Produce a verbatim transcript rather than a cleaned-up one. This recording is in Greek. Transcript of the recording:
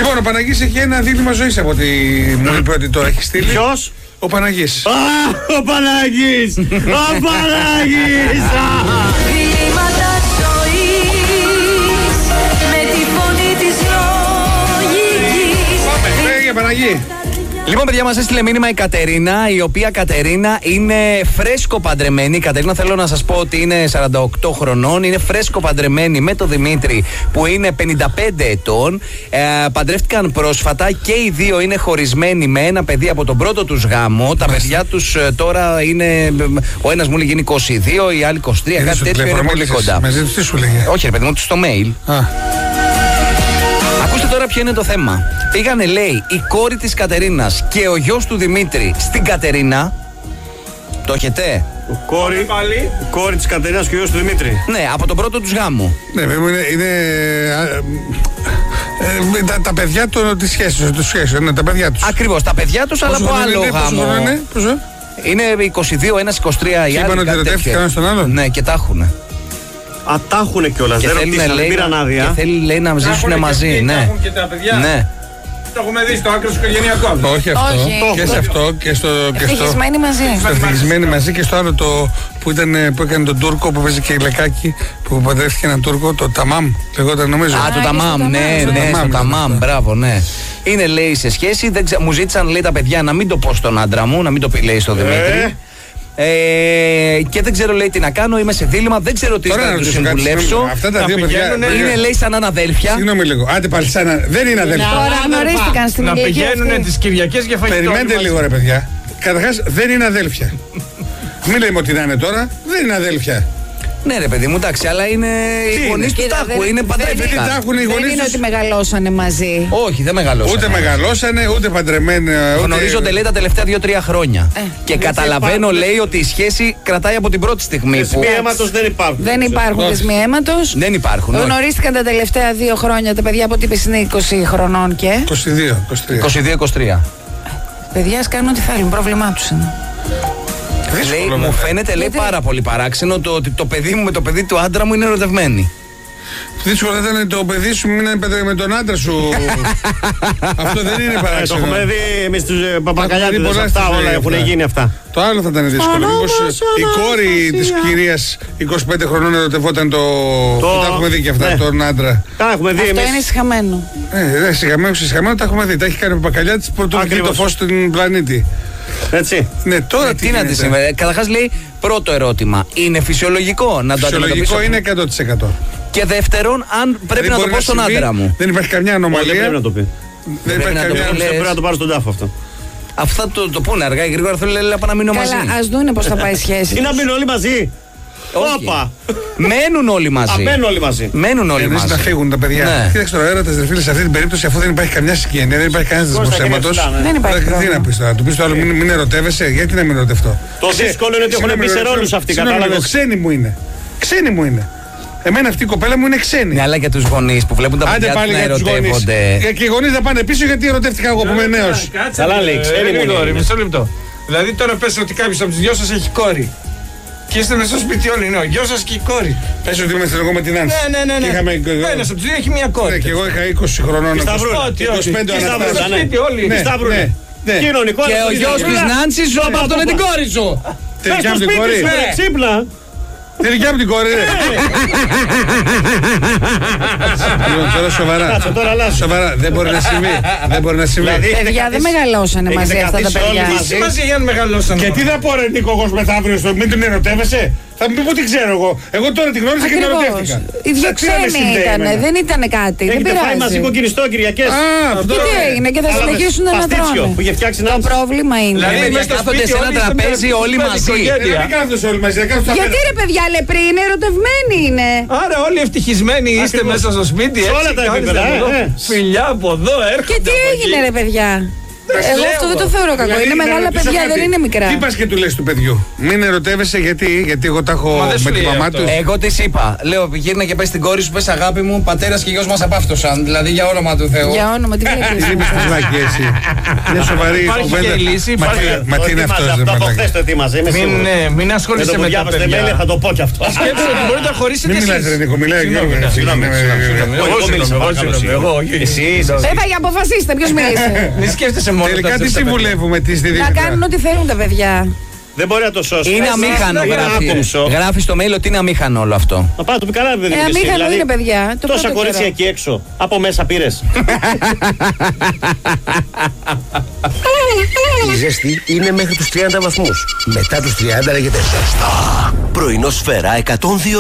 Λοιπόν, ο Παναγής έχει ένα δίλημμα ζωής από ό,τι μου είπε ότι το έχει στείλει. Ποιος? Ο Παναγής. Α, ο Παναγής! Ο Παναγής! Διλήμματα ζωής με τη φωνή της λογικής. Πάμε, λέγε Παναγή. Λοιπόν, παιδιά, μας έστειλε μήνυμα η Κατερίνα, η οποία Κατερίνα είναι φρέσκο παντρεμένη. Η Κατερίνα, θέλω να σας πω ότι είναι σαράντα οκτώ χρονών, είναι φρέσκο παντρεμένη με τον Δημήτρη που είναι πενήντα πέντε ετών. Ε, παντρεύτηκαν πρόσφατα και οι δύο είναι χωρισμένοι με ένα παιδί από τον πρώτο τους γάμο. Τα παιδιά τους ε, τώρα είναι. Ο ένας μου λέει είκοσι δύο, η άλλη είκοσι τρία, κάτι τέτοιο, είναι πολύ κοντά. Μαζί του τι σου λέγε? Όχι, ρε παιδί μου, στο mail. Α. Ακούστε τώρα ποιο είναι το θέμα. Πήγανε, λέει, η κόρη της Κατερίνας και ο γιος του Δημήτρη στην Κατερίνα. Το έχετε? Ο κόρη, η κόρη της Κατερίνας και ο γιος του Δημήτρη. Ναι, από τον πρώτο τους γάμο. Ναι, βέβαια είναι. είναι ε, ε, τα, τα παιδιά της σχέσης, τους σχέσης, ναι, τα παιδιά τους. Ακριβώς, τα παιδιά τους, αλλά από άλλο γάμο. Είναι, πόσο? Είναι είκοσι δύο, ένας είκοσι τρία, η άλλη. Είπαν ότι ερωτεύτηκαν ένας τον άλλον. Ναι, και τα έχουνε. Α, τα έχουνε κιόλας, δεν ρωτήσανε, δεν πήραν άδεια. Και θέλει, λέει, να ζήσουν μαζί, ναι. Έχουν και τα παιδιά. Ναι. Το έχουμε δει στο άκρο σου οικογενειακό. Όχι αυτό. Όχι. Και σε αυτό και στο. Ευτυχισμένοι μαζί. Στο ευτυχισμένοι μαζί και στο άλλο το που, ήταν, που έκανε τον Τούρκο που παίζει και η Λεκάκη που παντρεύτηκε έναν Τούρκο, το Ταμάμ. Λεγόταν νομίζω. Α, το Ταμάμ, ναι, ναι, το Ταμάμ, μπράβο, ναι. Είναι, λέει, σε σχέση. Δεν ξε... Μου ζήτησαν, λέει, τα παιδιά να μην το πω στον άντρα μου, να μην το πει, λέει, στο Δημήτρη. Ε, και δεν ξέρω, λέει, τι να κάνω. Είμαι σε δίλημμα, δεν ξέρω τι θα του συμβουλεύσω. Αυτά τα δύο παιδιά είναι, λέει, σαν αναδέλφια. Συγγνώμη λίγο. Άντε πάλι, σαν δεν είναι αδέλφια. Τώρα γνωρίστηκαν στην Να ηλικία πηγαίνουν αυτή. τις Κυριακές για φαγητό. Περιμένετε λίγο, ρε παιδιά. Καταρχάς δεν είναι αδέλφια. Μην λέμε ότι να είναι τώρα, δεν είναι αδέλφια. Ναι, ρε παιδί μου, εντάξει, αλλά είναι οι γονείς του Κοίτα, τάχου, δεν- είναι δεν- παντρεύτηκαν. Τα έχουν οι Δεν γονείς είναι τους. ότι μεγαλώσανε μαζί. Όχι, δεν μεγαλώσανε. Ούτε μεγαλώσανε, ούτε παντρεμένοι. ούτε- Γνωρίζονται, λέει, τα τελευταία δύο-τρία χρόνια. Ε, και καταλαβαίνω, λέει, ότι η σχέση κρατάει από την πρώτη στιγμή. Που... Δεσμοί αίματος δεν υπάρχουν. Δεν υπάρχουν Όχι. δεσμοί αίματος. Δεν υπάρχουν. όχι. Γνωρίστηκαν τα τελευταία δύο χρόνια τα παιδιά από ό,τι είπες είναι είκοσι χρονών και. είκοσι δύο, είκοσι τρία. είκοσι δύο είκοσι τρία. Παιδιά, ας κάνουν ό,τι θέλουν. Πρόβλημά τους είναι. Δύσκολο, Λέει, βέβαια. μου φαίνεται, λέει, Γιατί? πάρα πολύ παράξενο το ότι το παιδί μου με το παιδί του άντρα μου είναι ερωτευμένοι. Δύσκολο θα ήταν το παιδί σου μην είναι με τον άντρα σου. Αυτό δεν είναι Ε, Το παράξενο. έχουμε δει εμείς τους ε, Έχουμε παπακαλιάτες, δει πολλά αυτά στη όλα ζωή έχουν αυτά. γίνει αυτά. Το άλλο θα ήταν δύσκολο. Μήπως ε, η κόρη της κυρίας είκοσι πέντε χρονών ερωτευόταν το. Το- Τα έχουμε δει και αυτά, ναι. τον άντρα. Τα έχουμε δει Αυτό εμείς. είναι συγχαμένο. Ε, δεν συγχαμένο, συγχαμένο τα έχουμε δει. Τα έχει κάνει ο Παπακαλιάτης πρωτού βγει το Ακριβώς. φως στον πλανήτη. Έτσι. Ναι, τώρα Ε, τι, τι να τη γίνεται? συμβαίνει. Καταρχάς, λέει, πρώτο ερώτημα, είναι φυσιολογικό να το Φυσιολογικό αντιμετωπίσω? είναι εκατό τοις εκατό. Και δεύτερον, αν πρέπει Δηλαδή να το μπορεί πω στον συμβεί, άντρα μου. Δεν υπάρχει καμιά Όχι, δεν ανομαλία. πρέπει να το πει. Δεν πρέπει υπάρχει να το καμιά. πει, λέει. Πρέπει να το πάρει στον τάφο αυτό. Αυτά το, το πούνε αργά ή γρήγορα, θέλω, λέει, να μείνω μαζί. Καλά, ας δούνε πώς θα πάει η σχέση. Τι να τους. μείνουν όλοι μαζί. Όχι. Όπα. Μένουν όλοι μαζί. Αμένουν όλοι μαζί. Μένουν όλοι Εννοείς μαζί. να φύγουν τα παιδιά. Ναι. Κοίταξε τώρα, έρωτα ρε φίλε, σε αυτή την περίπτωση, αφού δεν υπάρχει καμιά συγγένεια, δεν υπάρχει κανένα Πώς δεσμό θα αίματο. γεννηθούν, ναι. Δεν υπάρχει Τι να πρόβλημα. πει τώρα, του πει το άλλο, μην, μην ερωτεύεσαι, γιατί να μην ερωτευτώ. Το Εσύ- δύσκολο είναι ότι έχουν συγγνώμη, μπει σε ρε, ρόλους αυτοί, συγγνώμη, κατάλαβες. λίγο, Ξένη μου είναι. Ξένη μου είναι. Εμένα αυτή η κοπέλα μου είναι ξένη. Ναι, αλλά για τους γονείς που βλέπουν τα Άντε παιδιά τους πάλι να για τους γονείς. ερωτεύονται. Και οι γονείς να πάνε πίσω γιατί ερωτεύτηκα εγώ που είμαι νέος. Κάτσε. Καλά λέει, ξέρει ε, μου Γρηγόρη, είναι. μισό λεπτό. Δηλαδή τώρα πες ότι κάποιος από τους δυο σας έχει κόρη. Και είστε μέσα στο σπίτι όλοι, είναι ο γιος σας και η κόρη. Πες ότι είμαστε εγώ με την Άνση. Ναι, ναι, ναι. Και ναι. είχαμε- Ένας από τους δύο έχει μια Ναι, κόρη. και εγώ είχα είκοσι χρονών. Και Σταυρούλα. Ό,τι, είκοσι πέντε ό,τι. ο Και Αναστάσης. Σταυρούλα, σπίτι όλοι. Ναι. Σταύρουνε. ναι, ναι. Κοινωνικό. Και ο γιος της Νάνσης ζω από αυτόν την κόρη σου. Τη δικιά μου την κόρη. Ξύπνα. Τη δικιά μου την κόρη, ρε. Λοιπόν, τώρα σοβαρά. Κάτσε, τώρα αλλάζω. Σοβαρά, δεν μπορεί να συμβεί. Δεν μπορεί να συμβεί. Δηλαδή, Παιδιά δεν μεγαλώσανε έχετε μαζί αυτά τα κρατήσει όλοι παιδιά. μαζί. Τι σημασία για να μεγαλώσαν. Και τι θα πω ρε Νίκο εγώ μεθαύριο στο μην την ερωτεύεσαι. Θα μου πει που την ξέρω εγώ. Εγώ τώρα την γνώρισα και την Ακριβώς. ερωτεύτηκα. Οι δύο Τι να με ξένοι συνδέει ήταν, εμένα. δεν ήταν κάτι. Δεν Έχετε φάει μαζί πειράζει. κοκκινιστό Κυριακές. Α, αυτό. Και τι έγινε και θα Κατάλαβες. συνεχίσουν να Παστίτσιο τρώνε. που είχε φτιάξει Το Νάνση. πρόβλημα είναι. Δηλαδή, παιδιά, μέσα στο κάθονται σπίτι σε ένα όλοι είστε τραπέζι με- όλοι με μαζί. οικογένεια. Δεν κάθονται όλοι μαζί. να κάθονται στα Γιατί πέρα. ρε παιδιά λεπροί είναι ερωτευμένοι είναι. Άρα όλοι ευτυχισμένοι είστε Ακριβώς. μέσα στο σπίτι. Σε όλα έτσι, τα κάνετε επίπεδα, από εδώ, ε, ε. Φιλιά από εδώ έρχονται. Και τι από εκεί. έγινε ρε παιδιά. Εγώ αυτό δεν το θεωρώ κακό. Δηλαδή, Είναι να μεγάλα ρωτήσω παιδιά, κάτι. δεν είναι μικρά. Τι πας και του λες του παιδιού? Μην ερωτεύεσαι γιατί, γιατί εγώ τα έχω Μα δεν σου με τη λέει μαμά αυτό. του. Εγώ τη είπα. Λέω, γύρνα και πες στην κόρη σου, πες αγάπη μου, πατέρα και γιος μας απάφτωσαν. Δηλαδή για όνομα του Θεού. Για όνομα, τι βλέπει. Τι είπες τη βλάκη εσύ? Είναι σοβαρή η Υπάρχει κουβέντα. και η λύση, Μα υπάρχει- τι- Μα τι είναι αυτό, Αυτό ρε από μαλάκα? χθες το ετοίμαζε, είμαι Μην, σίγουρος. ναι, μην Δεν ασχολείσαι το με τα διάβασετε mail, παιδιά. θα το πω κι αυτό. Σκέψτε ότι μπορείτε να χωρίσετε Μην κι μιλάς εσείς. ρε Νίκο, μιλάει ο Γιώργος. Συγγνώμη, Συγγνώμη, συγγνώμη, συγγνώμη. Εγώ Εγώ συγγνώμη, μίλησα, εγώ παρακαλώ, συγγνώμη, εγώ, όχι, όχι. Εσύ, Βέβαια, για αποφασίστε, ποιο μίλησε. Μη σκέφτεσαι μόνο Τελικά τα τι παιδιά. συμβουλεύουμε τις Να διδύμητρα? κάνουν ό,τι θέλουν τα παιδιά. Δεν μπορεί να το σώσει. Είναι αμήχανο, Είναι γράφει. άκομψο. Γράφει στο mail ότι είναι αμήχανο όλο αυτό. Να πάει να του πει καλά, δεν Ε, είναι εσύ. αμήχανο Δηλαδή, είναι, παιδιά. Το τόσα πρώτο κορίτσια καιρό. εκεί έξω. Από μέσα πήρες. Η ζέστη είναι μέχρι τους τριάντα βαθμούς. Μετά τους τριάντα λέγεται ζεστά. Πρωινό Σφαίρα εκατόν δύο.